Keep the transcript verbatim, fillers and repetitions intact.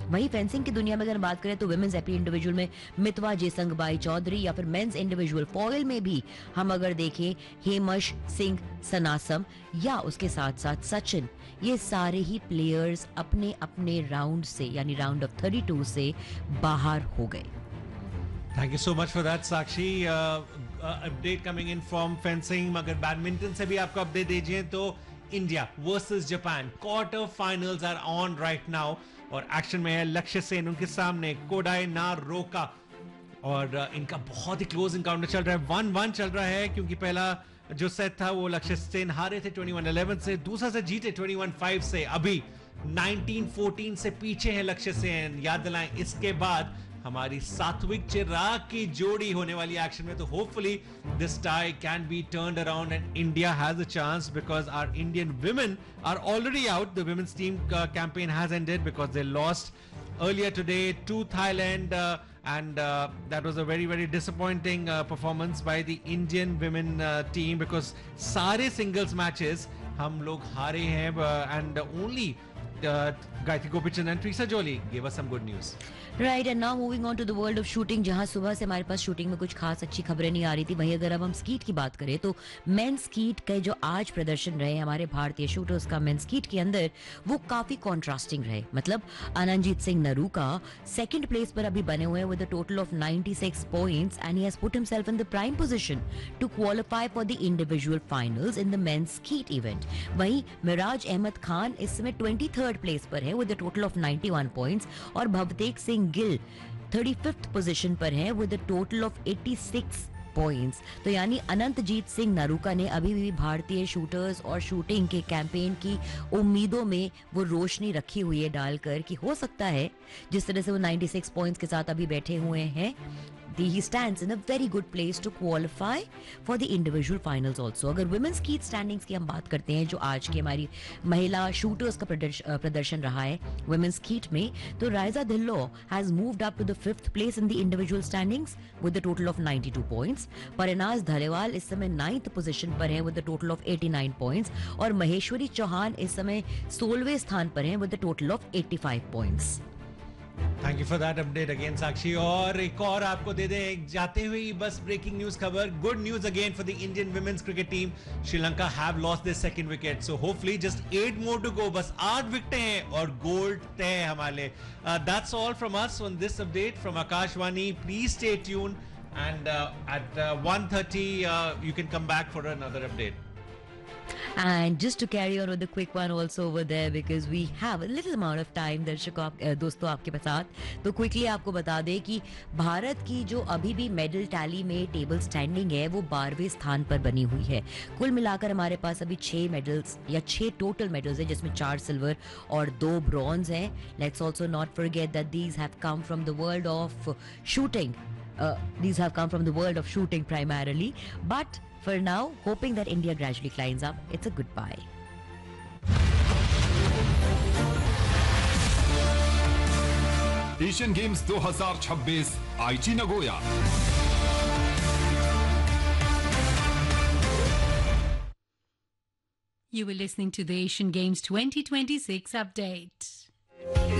वहीं फेंसिंग की दुनिया में अगर बात करें तो वुमेन्स एपी इंडिविजुअल में मितवा जेसंगबाई चौधरी या फिर मेंस इंडिविजुअल फॉइल में भी हम अगर देखें हेमश सिंह सनासम या उसके साथ साथ सचिन, ये सारे ही प्लेयर्स अपने अपने राउंड से यानी राउंड ऑफ थर्टी टू से बाहर हो गए. Thank you so much for that Sakshi. Update coming in from fencing. अगर बैडमिंटन से भी आपको अपडेट दीजिए तो India versus Japan quarter finals are on right now और एक्शन में है लक्ष्य सेन, उनके सामने कोडाई नारोका और uh, इनका बहुत ही क्लोज इनकाउंटर चल रहा है. वन वन चल रहा है क्योंकि पहला जो सेट था वो लक्ष्य सेन हारे थे ट्वेंटी वन इलेवन से, दूसरा से जीते ट्वेंटी वन फाइव से. अभी नाइनटीन फोर्टीन से पीछे है लक्ष्य सेन. याद दिलाएं इसके बाद हमारी सात्विक चिराग की जोड़ी होने वाली एक्शन में, तो hopefully this tie can be turned around and India has a chance because our Indian women are already out. The women's team campaign has ended because they lost earlier today to Thailand uh, and uh, that was a very very disappointing uh, performance by the Indian women uh, team because सारे singles matches हम लोग हारे हैं uh, and only uh, Gayatri Gopichand and Teresa Jolie gave us some good news. Right and now moving on to the world of shooting, जहां सुबह से हमारे पास shooting में कुछ खास अच्छी खबरें नहीं आ रही थी. वहीं अगर अब हम स्कीट की बात करें तो मेन स्कीट के जो आज प्रदर्शन रहे हमारे भारतीय शूटर्स का मेन स्कीट के अंदर, वो काफी कॉन्ट्रास्टिंग रहे. मतलब अनंजीत सिंह नरूका सेकंड प्लेस पर अभी बने हुए हैं with a total of ninety six points and he has put himself in the prime position to qualify for the individual finals in the main skeet event. वहीं मिराज अहमद खान इस समय ट्वेंटी थर्ड प्लेस पर है with a total of ninety one points और भवतेक Singh Gill thirty fifth position पर है with a total of eighty six points. तो यानी अनंतजीत सिंह नरूका ने अभी भी भारतीय शूटर्स और शूटिंग के कैंपेन की उम्मीदों में वो रोशनी रखी हुई है डालकर कि हो सकता है जिस तरह से वो नाइंटी सिक्स पॉइंट्स के साथ अभी बैठे हुए हैं, he stands in a very good place to qualify for the individual finals also. अगर women's skeet standings की हम बात करते हैं जो आज की हमारी महिला शूटर्स का प्रदर्शन रहा है women's skeet में, तो राइजा धिल्लो has moved up to the fifth place in the individual standings with a total of ninety-two points. परिनाज धलेवाल इस समय नाइन्थ पोजीशन पर है with a total of eighty-nine points और महेश्वरी चौहान इस समय सोलहवें स्थान पर है with a total of eighty-five points. Thank you for that update again साक्षी. और एक और आपको दे दें जाते हुए बस ब्रेकिंग न्यूज खबर. Good news again for the Indian women's cricket team. Sri Lanka have lost this second wicket, so hopefully just eight more to go. बस आठ विकेटें हैं और गोल्ड तय है हमारे. That's all from us on this update from Akashvani. Please stay tune and eight one thirty uh, you can come back for another update. And just to carry on with the quick one also over there because we have a little amount of time दर्शकों आप दोस्तों आपके साथ, तो quickly आपको बता दें कि भारत की जो अभी भी मेडल टैली में टेबल स्टैंडिंग है वो बारहवें स्थान पर बनी हुई है. कुल मिलाकर हमारे पास अभी छह मेडल्स या छह टोटल मेडल्स है जिसमें चार सिल्वर और दो ब्रॉन्ज हैं. Let's also not forget that these have come from the world of shooting. These have come from the world of shooting primarily, but for now, hoping that India gradually climbs up, it's a goodbye. Asian games twenty twenty-six आईची Nagoya. You were listening to the Asian Games twenty twenty-six update.